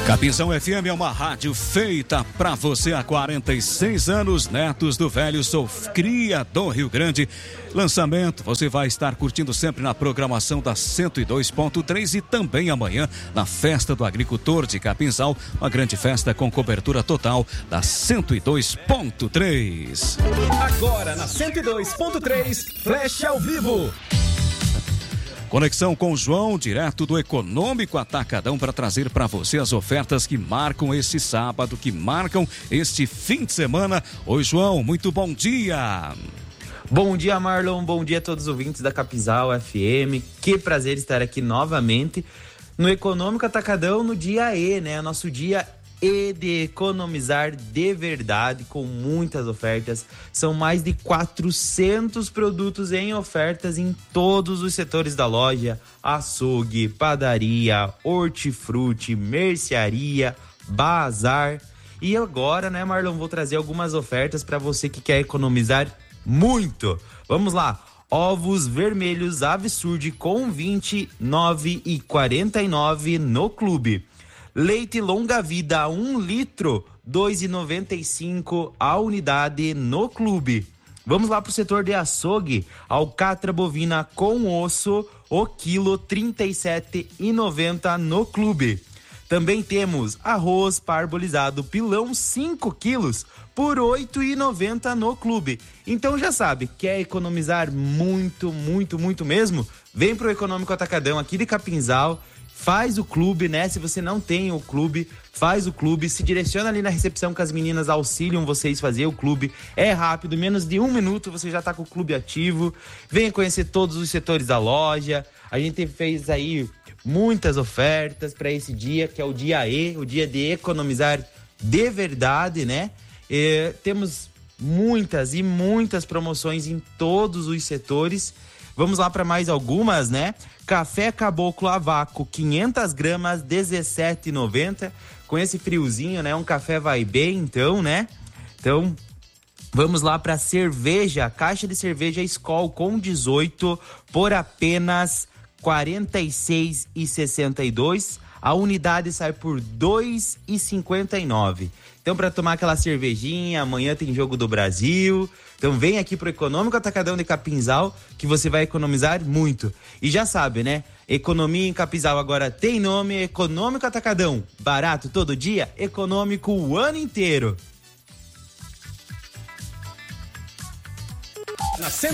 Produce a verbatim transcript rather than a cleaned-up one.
Capinzal F M é uma rádio feita pra você há quarenta e seis anos, netos do velho, sou cria do Rio Grande. Lançamento, você vai estar curtindo sempre na programação da cento e dois ponto três e também amanhã na Festa do Agricultor de Capinzal, uma grande festa com cobertura total da cento e dois ponto três. Agora na cento e dois ponto três, Flash ao vivo. Conexão com o João, direto do Econômico Atacadão, para trazer para você as ofertas que marcam esse sábado, que marcam este fim de semana. Oi, João, muito bom dia. Bom dia, Marlon, bom dia a todos os ouvintes da Capinzal F M. Que prazer estar aqui novamente no Econômico Atacadão no dia E, né? Nosso dia E de economizar de verdade, com muitas ofertas. São mais de quatrocentos produtos em ofertas em todos os setores da loja: açougue, padaria, hortifruti, mercearia, bazar. E agora, né, Marlon, vou trazer algumas ofertas para você que quer economizar muito. Vamos lá. Ovos vermelhos Avsurd com vinte e nove reais e quarenta e nove centavos no clube. Leite longa vida um litro, dois reais e noventa e cinco centavos a unidade no clube. Vamos lá para o setor de açougue. Alcatra bovina com osso, o quilo trinta e sete reais e noventa centavos no clube. Também temos arroz parbolizado pilão cinco quilos por oito reais e noventa centavos no clube. Então já sabe, quer economizar muito, muito, muito mesmo? Vem pro Econômico Atacadão aqui de Capinzal. Faz o clube, né? Se você não tem o clube, faz o clube. Se direciona ali na recepção que as meninas auxiliam vocês fazer o clube. É rápido, menos de um minuto você já tá com o clube ativo. Venha conhecer todos os setores da loja. A gente fez aí muitas ofertas para esse dia, que é o dia E, o dia de economizar de verdade, né? E temos muitas e muitas promoções em todos os setores. Vamos lá para mais algumas, né? Café Caboclo a vácuo, quinhentas gramas, dezessete reais e noventa centavos. Com esse friozinho, né? Um café vai bem, então, né? Então, vamos lá para cerveja. Caixa de cerveja Skol com dezoito por apenas quarenta e seis reais e sessenta e dois centavos. A unidade sai por dois reais e cinquenta e nove centavos. Então, para tomar aquela cervejinha, amanhã tem Jogo do Brasil. Então, vem aqui pro Econômico Atacadão de Capinzal, que você vai economizar muito. E já sabe, né? Economia em Capinzal agora tem nome: Econômico Atacadão. Barato todo dia, econômico o ano inteiro. Na